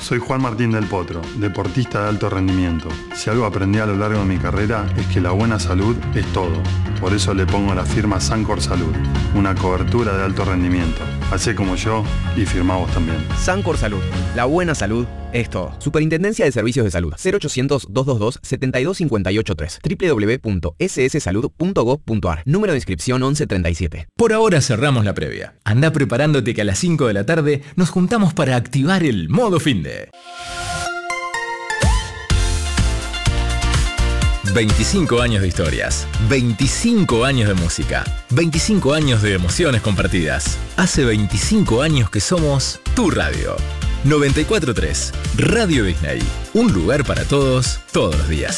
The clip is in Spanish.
Soy Juan Martín del Potro, deportista de alto rendimiento. Si algo aprendí a lo largo de mi carrera es que la buena salud es todo. Por eso le pongo la firma Sancor Salud, una cobertura de alto rendimiento. Hacé como yo y firmá vos también. Sancor Salud, la buena salud es todo. Superintendencia de Servicios de Salud. 0800-222-72583. www.sssalud.gov.ar. Número de inscripción 1137. Por ahora cerramos la previa. Anda preparándote que a las 5 de la tarde nos juntamos para activar el modo finde. 25 años de historias, 25 años de música, 25 años de emociones compartidas. Hace 25 años que somos tu radio. 94.3, Radio Disney. Un lugar para todos, todos los días.